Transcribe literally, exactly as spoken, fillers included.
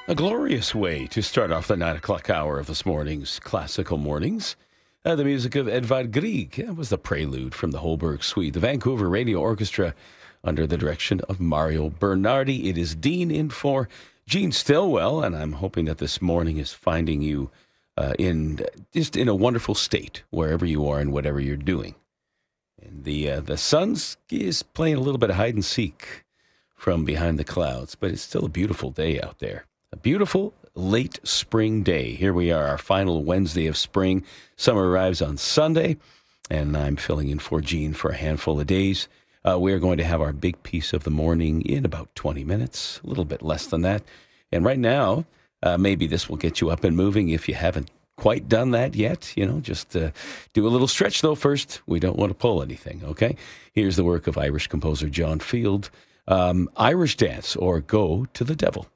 A glorious way to start off the nine o'clock hour of this morning's Classical Mornings. Uh, the music of Edvard Grieg. That was the prelude from the Holberg Suite. The Vancouver Radio Orchestra under the direction of Mario Bernardi. It is Dean in for Gene Stillwell, and I'm hoping that this morning is finding you uh, in just in a wonderful state, wherever you are and whatever you're doing. And the, uh, the sun's is playing a little bit of hide and seek from behind the clouds, but it's still a beautiful day out there. A beautiful late spring day. Here we are, our final Wednesday of spring. Summer arrives on Sunday, and I'm filling in for Gene for a handful of days. Uh, we're going to have our big piece of the morning in about twenty minutes, a little bit less than that. And right now, uh, maybe this will get you up and moving if you haven't quite done that yet. You know, just uh, do a little stretch, though, first. We don't want to pull anything, okay? Here's the work of Irish composer John Field, um, Irish Dance, or Go to the Devil.